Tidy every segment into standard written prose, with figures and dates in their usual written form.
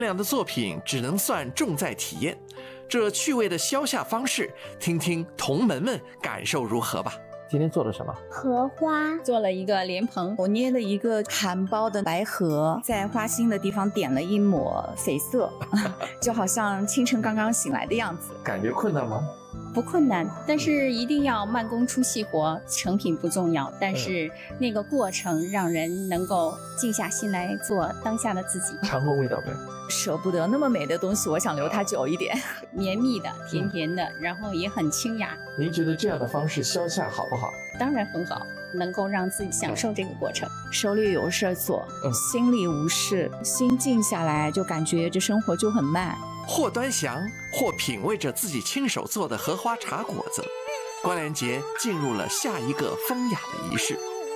这样的作品只能算重在体验。这趣味的消夏方式，听听同门们感受如何吧。 今天做了什么？ 荷花， 做了一个莲蓬，我捏了一个含苞的白荷，在花心的地方点了一抹绯色，就好像清晨刚刚醒来的样子。 感觉困难吗？ 不困难，但是一定要慢工出细活，成品不重要，但是那个过程让人能够静下心来做当下的自己。 尝过味道没？ 舍不得那么美的东西，我想留它久一点。绵密的，甜甜的，然后也很清雅。 您觉得这样的方式消夏好不好？ 当然很好，能够让自己享受这个过程。手里有事做，心里无事，心静下来，就感觉这生活就很慢。 或端详，或品味着自己亲手做的荷花茶果子，关联节进入了下一个风雅的仪式。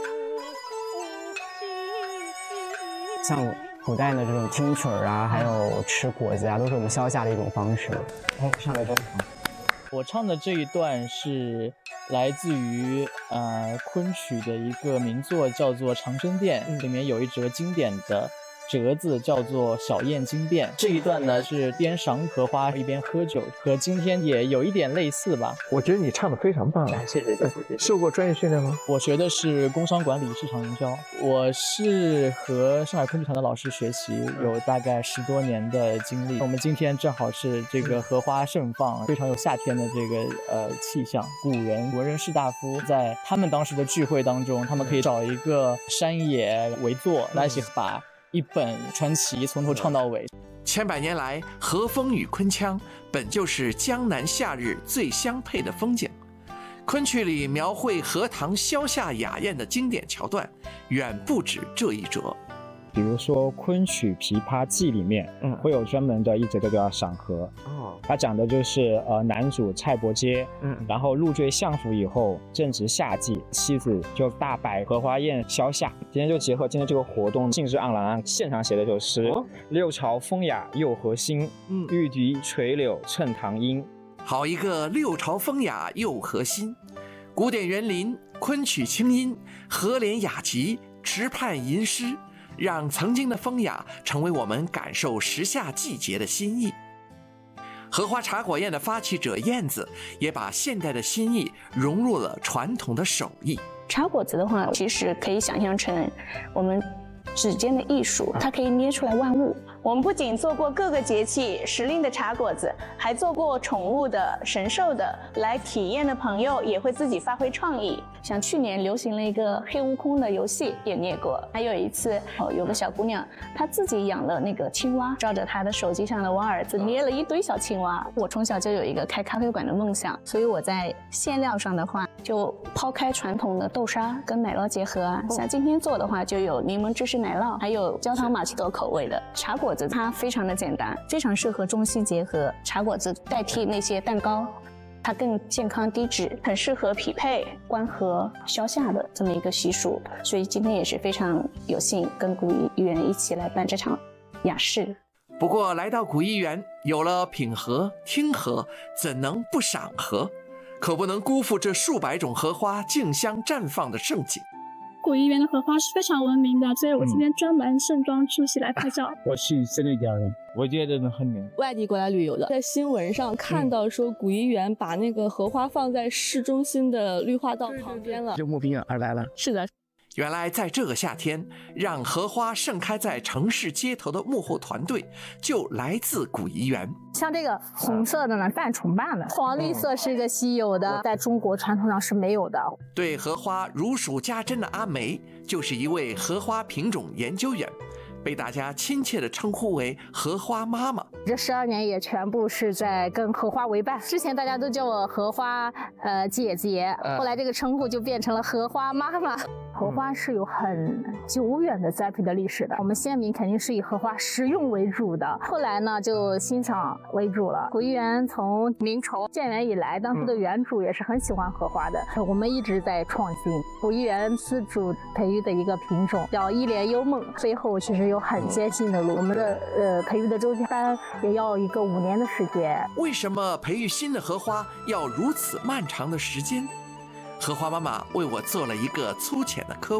像古代的这种听曲儿啊，还有吃果子啊，都是我们消夏的一种方式。上来真好。 我唱的这一段是来自于昆曲的一个名作，叫做《长生殿》，里面有一折经典的折子叫做小燕惊变。这一段呢是边赏荷花一边喝酒，和今天也有一点类似吧。 我觉得你唱得非常棒， 谢谢。 受过专业训练吗？ 我学的是工商管理市场营销，我是和上海昆曲团的老师学习，有大概10多年的经历。我们今天正好是这个荷花盛放，非常有夏天的这个气象。古人文人士大夫在他们当时的聚会当中，他们可以找一个山野为座，来一起把一本传奇从头唱到尾。 千百年来，荷风与昆腔本就是江南夏日最相配的风景。昆曲里描绘荷塘消夏雅宴的经典桥段，远不止这一折。 比如说昆曲《琵琶记》里面，会有专门的一节叫赏荷。它讲的就是男主蔡伯喈，然后入赘相府以后，正值夏季，妻子就大摆荷花宴消夏。今天就结合今天这个活动，兴致盎然，现场写的首诗：六朝风雅又荷馨，玉笛垂柳衬堂音。 好一个六朝风雅又荷馨，古典园林，昆曲清音，荷莲雅集，池畔吟诗，让曾经的风雅成为我们感受时下季节的心意。荷花茶果宴的发起者燕子也把现代的新意融入了传统的手艺。 茶果子的话，其实可以想象成我们指尖的艺术，它可以捏出来万物。我们不仅做过各个节气时令的茶果子，还做过宠物的、神兽的。来体验的朋友也会自己发挥创意，像去年流行了一个黑悟空的游戏也捏过。还有一次，有个小姑娘，她自己养了那个青蛙，照着她的手机上的王儿子捏了一堆小青蛙。我从小就有一个开咖啡馆的梦想，所以我在馅料上的话，就抛开传统的豆沙跟奶酪结合啊。像今天做的话，就有柠檬芝士奶酪，还有焦糖玛奇朵口味的茶果子。它非常的简单，非常适合中西结合。茶果子代替那些蛋糕，它更健康低脂，很适合匹配观荷消夏的这么一个习俗。所以今天也是非常有幸跟古艺园一起来办这场雅事。 不过来到古艺园，有了品荷、听荷，怎能不赏荷？可不能辜负这数百种荷花竞相绽放的盛景。 古艺园的荷花是非常闻名的，所以我今天专门盛装出席来拍照。 我是真的家人，我觉得很美。 外地过来旅游的，在新闻上看到说古艺园把那个荷花放在市中心的绿化道旁边了， 就慕名而来了。 是的。 原来在这个夏天，让荷花盛开在城市街头的幕后团队就来自古艺园。 像这个红色的呢，泛重瓣的，黄绿色是一个稀有的，在中国传统上是没有的。 对荷花如数家珍的阿梅，就是一位荷花品种研究员，被大家亲切地称呼为荷花妈妈。 这12年也全部是在跟荷花为伴。之前大家都叫我荷花姐姐，后来这个称呼就变成了荷花妈妈。荷花是有很久远的栽培的历史的，我们先民肯定是以荷花食用为主的，后来呢就欣赏为主了。古艺园从明朝建园以来，当时的园主也是很喜欢荷花的，我们一直在创新。古艺园自主培育的一个品种叫一帘幽梦，背后其实有很艰辛的路，我们的培育的周期单也要一个5年的时间。 为什么培育新的荷花要如此漫长的时间？荷花妈妈为我做了一个粗浅的科普。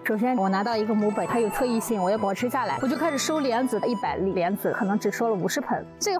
首先我拿到一个母本，它有特异性，我要保持下来，我就开始收莲子，100粒莲子可能只收了50盆。这个